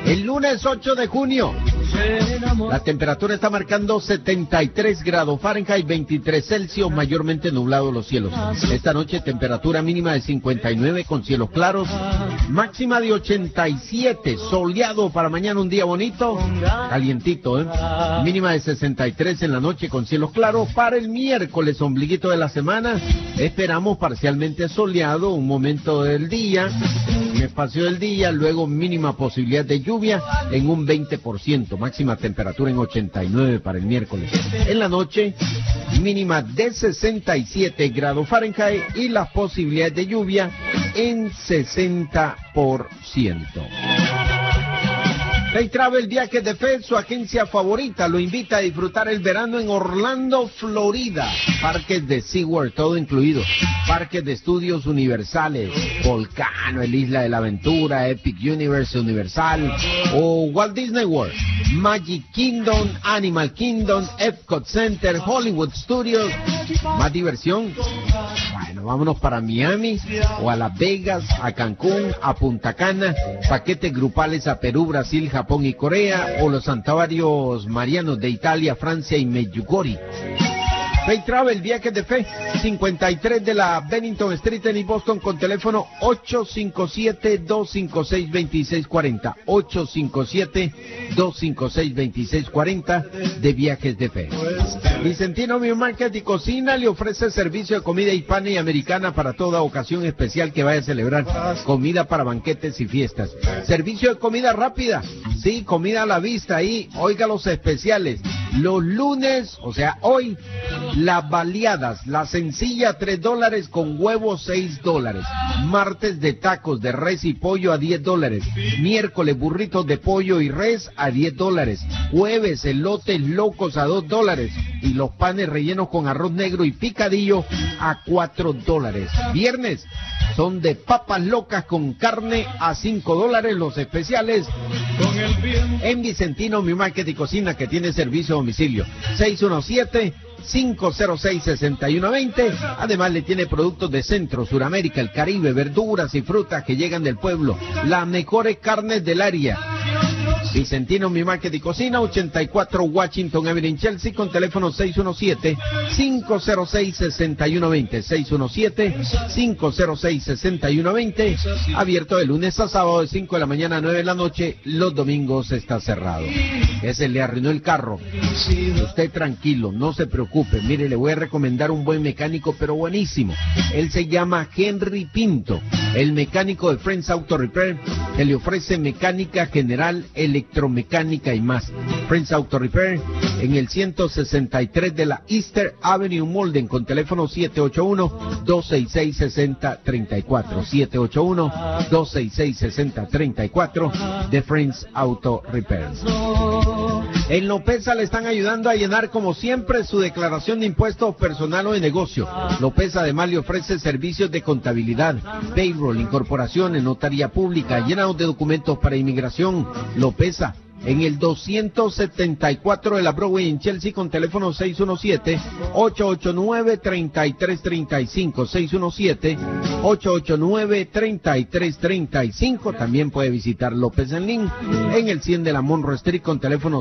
El lunes 8 de junio, la temperatura está marcando 73 grados Fahrenheit, 23 Celsius, mayormente nublado los cielos. Esta noche temperatura mínima de 59 con cielos claros, máxima de 87, soleado para mañana, un día bonito, calientito, mínima de 63 en la noche con cielos claros. Para el miércoles, ombliguito de la semana, esperamos parcialmente soleado, un momento del día, un espacio del día, luego mínima posibilidad de lluvia en un 20%, máxima temperatura en 89 para el miércoles. En la noche, mínima de 67 grados Fahrenheit y las posibilidades de lluvia en 60%. Pay Travel Viajes de Fe, su agencia favorita, lo invita a disfrutar el verano en Orlando, Florida. Parques de SeaWorld, todo incluido. Parques de estudios universales, Volcano, el Isla de la Aventura, Epic Universe Universal o Walt Disney World. Magic Kingdom, Animal Kingdom, Epcot Center, Hollywood Studios. Más diversión. Bueno, vámonos para Miami o a Las Vegas, a Cancún, a Punta Cana. Paquetes grupales a Perú, Brasil, Japón y Corea, o los santuarios marianos de Italia, Francia y Medjugorje. Pay Travel, Viajes de Fe, 53 de la Bennington Street en Boston, con teléfono 857-256-2640, 857-256-2640 de Viajes de Fe. Vicentino Meat Market y Cocina le ofrece servicio de comida hispana y americana para toda ocasión especial que vaya a celebrar, comida para banquetes y fiestas. Servicio de comida rápida, sí, comida a la vista, y oiga los especiales. Los lunes, o sea, hoy, las baleadas, la sencilla $3 con huevos $6. Martes de tacos de res y pollo a $10. Miércoles burritos de pollo y res a $10. Jueves elotes locos a $2. Y los panes rellenos con arroz negro y picadillo a $4. Viernes son de papas locas con carne a $5 los especiales. En Vicentino Meat Market y Cocina, que tiene servicio a domicilio. 617-506-6120. Además le tiene productos de Centro, Suramérica, el Caribe, verduras y frutas que llegan del pueblo. Las mejores carnes del área. Vicentino Meat Market y Cocina, 84 Washington Avenue en Chelsea, con teléfono 617-506-6120, 617-506-6120, abierto de lunes a sábado de 5 de la mañana a 9 de la noche, los domingos está cerrado. Que se le arruinó el carro, usted tranquilo, no se preocupe, mire, le voy a recomendar un buen mecánico, pero buenísimo. Él se llama Henry Pinto, el mecánico de Friends Auto Repair, que le ofrece mecánica general, electromecánica y más. Friends Auto Repair en el 163 de la Easter Avenue Molden, con teléfono 781-266-6034, 781-266-6034 de Friends Auto Repair. En Lopeza le están ayudando a llenar como siempre su declaración de impuestos personal o de negocio. Lopeza además le ofrece servicios de contabilidad, payroll, incorporaciones, notaría pública, llenado de documentos para inmigración. Lopeza en el 274 de la Broadway en Chelsea, con teléfono 617-889-3335, 617-889-3335. También puede visitar López en Link en el 100 de la Monroe Street, con teléfono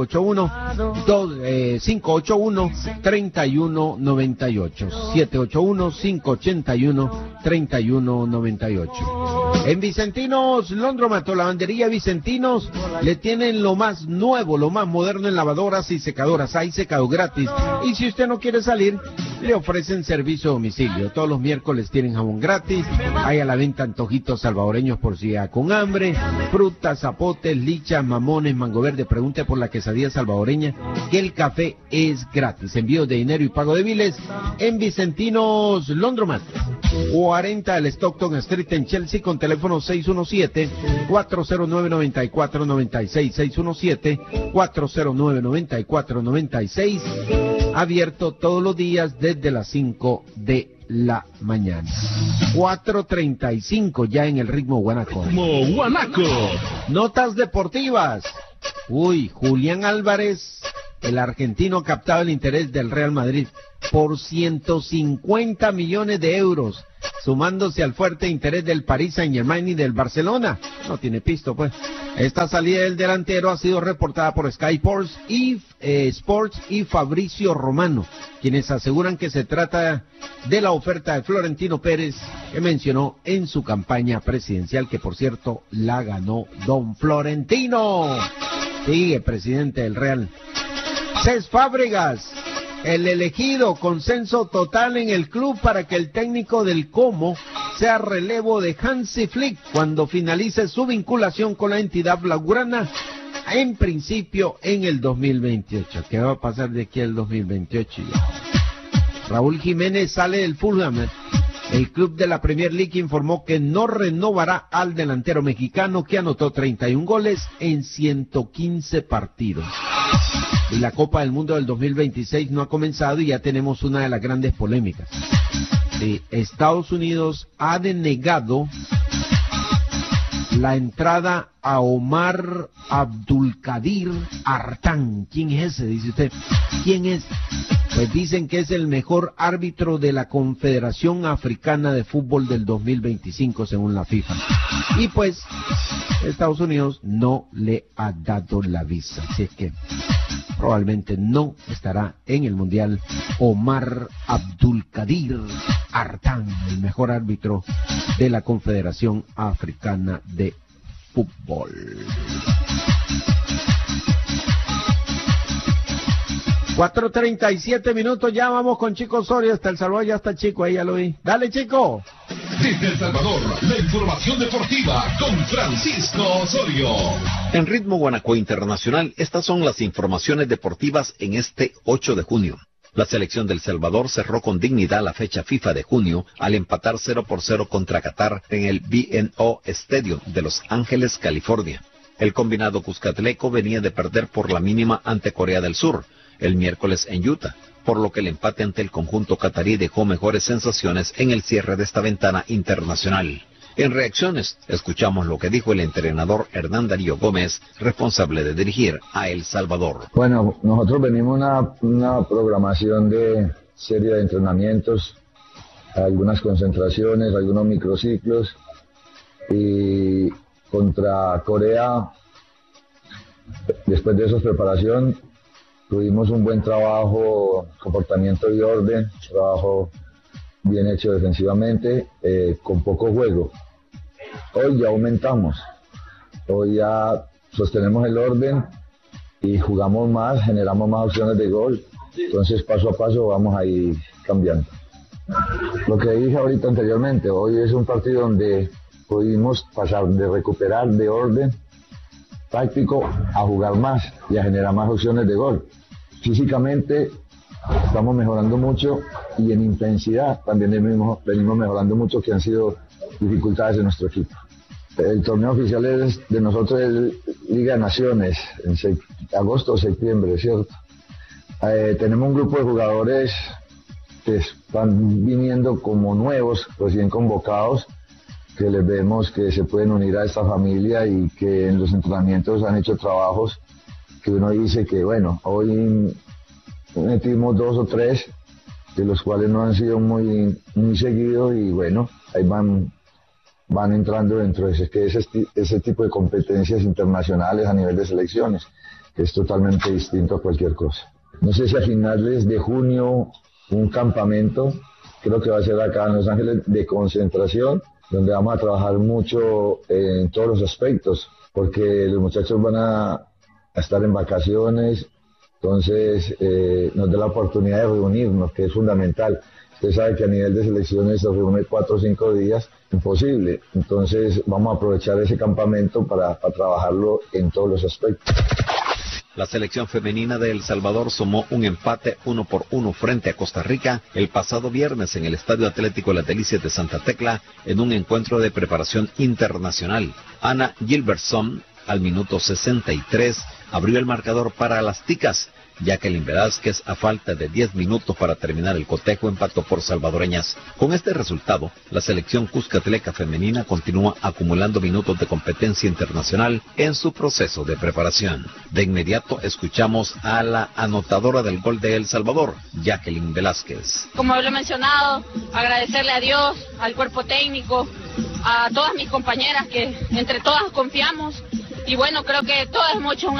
781-581-3198, 781-581-3198. En Vicentinos Laundromat, lavandería Vicentinos, le tienen lo más nuevo, lo más moderno en lavadoras y secadoras. Hay secado gratis, y si usted no quiere salir, le ofrecen servicio a domicilio. Todos los miércoles tienen jabón gratis, hay a la venta antojitos salvadoreños por si ya con hambre, frutas, zapotes, lichas, mamones, mango verde. Pregunte por la quesadilla salvadoreña, que el café es gratis. Envío de dinero y pago de biles en Vicentinos Laundromat, 40 del Stockton Street en Chelsea, con teléfono 617-409-9496, 617-409-9496, abierto todos los días desde las 5 de la mañana. 4:35 ya en el ritmo guanaco. Notas deportivas. Julián Álvarez, el argentino, ha captado el interés del Real Madrid por 150 millones de euros. sumándose al fuerte interés del Paris Saint-Germain y del Barcelona. No tiene pisto, pues. Esta salida del delantero ha sido reportada por Sky Sports y Fabricio Romano, quienes aseguran que se trata de la oferta de Florentino Pérez, que mencionó en su campaña presidencial, que por cierto la ganó don Florentino. Sigue presidente del Real. Cés Fábregas, el elegido, consenso total en el club para que el técnico del Como sea relevo de Hansi Flick cuando finalice su vinculación con la entidad blaugrana, en principio en el 2028. ¿Qué va a pasar de aquí al 2028? Raúl Jiménez sale del Fulham. El club de la Premier League informó que no renovará al delantero mexicano que anotó 31 goles en 115 partidos. Y la Copa del Mundo del 2026 no ha comenzado y ya tenemos una de las grandes polémicas. Estados Unidos ha denegado la entrada a Omar Abdulkadir Artan. ¿Quién es ese? Dice usted. ¿Quién es? Pues dicen que es el mejor árbitro de la Confederación Africana de Fútbol del 2025 según la FIFA. Y pues Estados Unidos no le ha dado la visa. Así es que probablemente no estará en el Mundial Omar Abdulkadir Artan, el mejor árbitro de la Confederación Africana de Fútbol. 4:37 minutos, ya vamos con Chico Osorio, hasta El Salvador, ya está Chico, ahí ya lo vi. Dale, Chico. Desde El Salvador, la información deportiva con Francisco Osorio. En Ritmo Guanaco Internacional, estas son las informaciones deportivas en este 8 de junio. La selección del Salvador cerró con dignidad la fecha FIFA de junio al empatar 0-0 contra Qatar en el B&O Stadium de Los Ángeles, California. El combinado cuscatleco venía de perder por la mínima ante Corea del Sur el miércoles en Utah, por lo que el empate ante el conjunto catarí dejó mejores sensaciones en el cierre de esta ventana internacional. En reacciones, escuchamos lo que dijo el entrenador Hernán Darío Gómez, responsable de dirigir a El Salvador. Bueno, nosotros venimos una programación de serie de entrenamientos, algunas concentraciones, algunos microciclos, y contra Corea, después de esa preparación, tuvimos un buen trabajo, comportamiento y orden, trabajo bien hecho defensivamente, con poco juego. Hoy ya aumentamos, hoy ya sostenemos el orden y jugamos más, generamos más opciones de gol, entonces paso a paso vamos a ir cambiando. Lo que dije ahorita anteriormente, hoy es un partido donde pudimos pasar de recuperar de orden táctico a jugar más y a generar más opciones de gol. Físicamente estamos mejorando mucho y en intensidad también venimos mejorando mucho, que han sido dificultades de nuestro equipo. El torneo oficial de nosotros es Liga de Naciones, en agosto o septiembre, ¿cierto? Tenemos un grupo de jugadores que están viniendo como nuevos, recién convocados, que les vemos que se pueden unir a esta familia y que en los entrenamientos han hecho trabajos que uno dice que, bueno, hoy metimos 2 o 3, de los cuales no han sido muy seguidos, y bueno, ahí van entrando dentro de ese tipo de competencias internacionales a nivel de selecciones, que es totalmente distinto a cualquier cosa. No sé si a finales de junio un campamento, creo que va a ser acá en Los Ángeles, de concentración, donde vamos a trabajar mucho en todos los aspectos, porque los muchachos van a estar en vacaciones, entonces nos da la oportunidad de reunirnos, que es fundamental. Usted sabe que a nivel de selecciones se reúne 4 o 5 días, imposible, entonces vamos a aprovechar ese campamento para trabajarlo en todos los aspectos. La selección femenina de El Salvador sumó un empate 1-1 frente a Costa Rica el pasado viernes en el Estadio Atlético Las Delicias de Santa Tecla en un encuentro de preparación internacional. Ana Gilbertson, al minuto 63, abrió el marcador para las Ticas, Jacqueline Velázquez, a falta de 10 minutos para terminar el cotejo, empató por salvadoreñas. Con este resultado, la selección cuscatleca femenina continúa acumulando minutos de competencia internacional en su proceso de preparación. De inmediato escuchamos a la anotadora del gol de El Salvador, Jacqueline Velázquez. Como lo he mencionado, agradecerle a Dios, al cuerpo técnico, a todas mis compañeras que entre todas confiamos, y bueno, creo que todas hemos hecho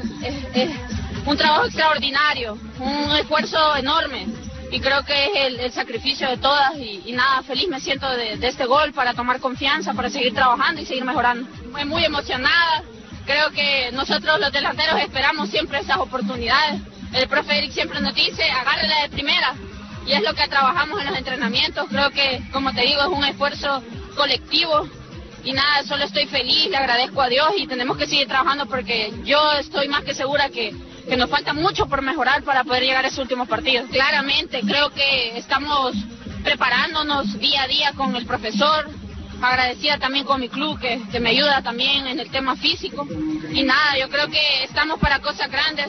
un trabajo extraordinario, un esfuerzo enorme, y creo que es el sacrificio de todas, y nada, feliz me siento de este gol para tomar confianza, para seguir trabajando y seguir mejorando. Muy emocionada, creo que nosotros los delanteros esperamos siempre esas oportunidades. El profe Eric siempre nos dice, agárrela de primera, y es lo que trabajamos en los entrenamientos. Creo que, como te digo, es un esfuerzo colectivo, y nada, solo estoy feliz, le agradezco a Dios, y tenemos que seguir trabajando porque yo estoy más que segura que nos falta mucho por mejorar para poder llegar a ese último partido. Claramente, creo que estamos preparándonos día a día con el profesor, agradecida también con mi club que me ayuda también en el tema físico, y nada, yo creo que estamos para cosas grandes.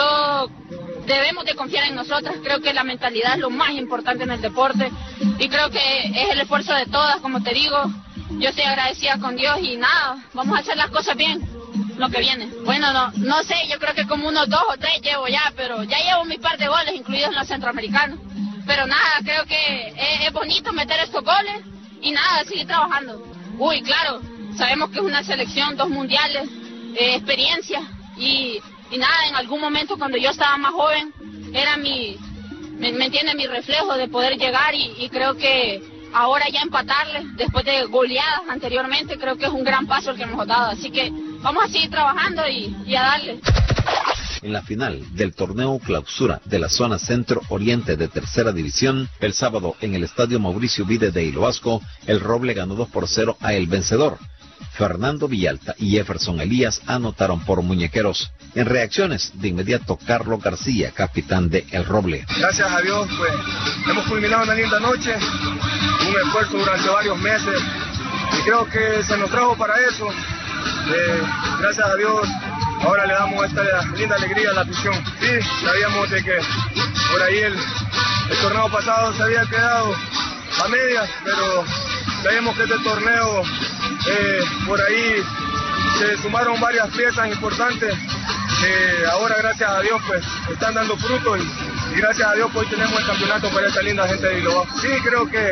Debemos de confiar en nosotras, creo que la mentalidad es lo más importante en el deporte, y creo que es el esfuerzo de todas, como te digo, yo estoy agradecida con Dios, y nada, vamos a hacer las cosas bien, lo que viene. Bueno, no sé, yo creo que como unos 2 o 3 llevo ya, pero ya llevo mi par de goles, incluidos en los centroamericanos, pero nada, creo que es bonito meter estos goles, y nada, seguir trabajando. Claro, sabemos que es una selección, 2 mundiales, experiencia, y nada, en algún momento cuando yo estaba más joven, era me entiende, mi reflejo de poder llegar, y creo que ahora ya empatarle, después de goleadas anteriormente, creo que es un gran paso el que hemos dado, así que vamos a seguir trabajando y a darle. En la final del torneo clausura de la zona centro-oriente de tercera división, el sábado en el estadio Mauricio Vide de Iloasco, el Roble ganó 2-0 a El Vencedor. Fernando Villalta y Jefferson Elías anotaron por muñequeros. En reacciones, de inmediato, Carlos García, capitán de El Roble. Gracias a Dios, pues, hemos culminado una linda noche, un esfuerzo durante varios meses, y creo que se nos trajo para eso. Gracias a Dios, ahora le damos esta linda alegría a la afición. Sí, sabíamos de que por ahí el torneo pasado se había quedado a medias, pero sabemos que este torneo, por ahí se sumaron varias piezas importantes que ahora, gracias a Dios, pues están dando frutos, y gracias a Dios pues, hoy tenemos el campeonato para esta linda gente de Iloa. Sí, creo que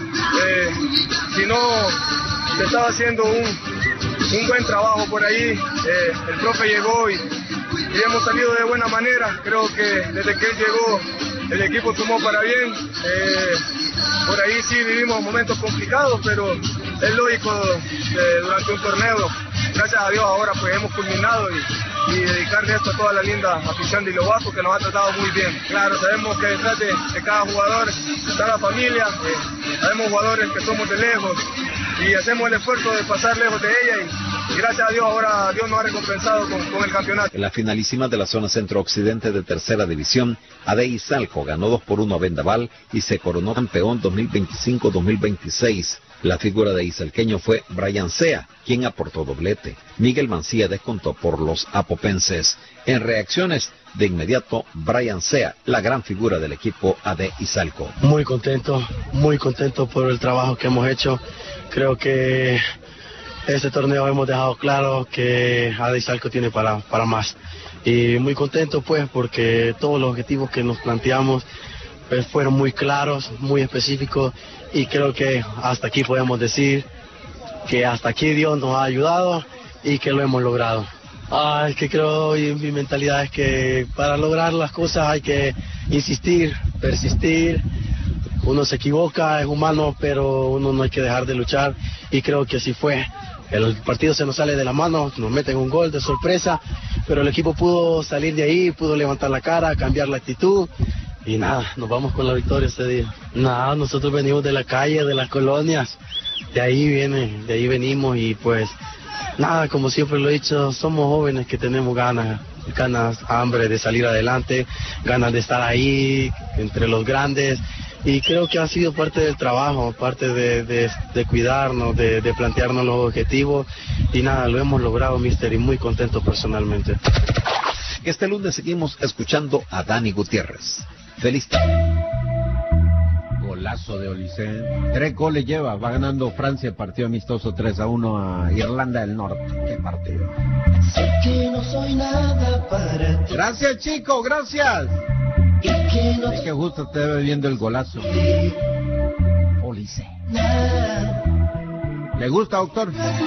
si no se estaba haciendo un buen trabajo por ahí, el profe llegó y hemos salido de buena manera. Creo que desde que él llegó el equipo tomó para bien. Por ahí sí vivimos momentos complicados, pero es lógico durante un torneo. Gracias a Dios ahora pues hemos culminado y dedicarle esto a toda la linda afición de Ilobaco, que nos ha tratado muy bien. Claro, sabemos que detrás de cada jugador está la familia, sabemos jugadores que somos de lejos y hacemos el esfuerzo de pasar lejos de ella, y gracias a Dios ahora Dios nos ha recompensado con el campeonato. En la finalísima de la zona centro-occidente de tercera división, AD Izalco ganó 2-1 a Vendaval y se coronó campeón 2025-2026. La figura de izalqueño fue Brian Sea, quien aportó doblete. Miguel Mancía descontó por los apopenses. En reacciones, de inmediato, Brian Sea, la gran figura del equipo AD Izalco. Muy contento por el trabajo que hemos hecho. Creo que este torneo hemos dejado claro que AD Izalco tiene para más. Y muy contento pues porque todos los objetivos que nos planteamos pues, fueron muy claros, muy específicos, y creo que hasta aquí podemos decir que hasta aquí Dios nos ha ayudado y que lo hemos logrado. Es que creo, y mi mentalidad es que para lograr las cosas hay que insistir, persistir. Uno se equivoca, es humano, pero uno no hay que dejar de luchar, y creo que así fue. El partido se nos sale de la mano, nos meten un gol de sorpresa, pero el equipo pudo salir de ahí, pudo levantar la cara, cambiar la actitud, y nada, nos vamos con la victoria este día. Nada, nosotros venimos de la calle, de las colonias, de ahí venimos, y pues nada, como siempre lo he dicho, somos jóvenes que tenemos ganas, hambre de salir adelante, ganas de estar ahí entre los grandes, y creo que ha sido parte del trabajo, parte de cuidarnos, de plantearnos los objetivos, y nada, lo hemos logrado, mister, y muy contento personalmente. que este lunes seguimos escuchando a Dani Gutiérrez. Feliz tarde. Golazo de Olise. 3 goles lleva, va ganando Francia el partido amistoso 3-1 a Irlanda del Norte. Qué partido. Sé que no soy nada para ti. Gracias, chico, gracias. Es que justo te ve viendo el golazo. Olise. ¿Le gusta, doctor?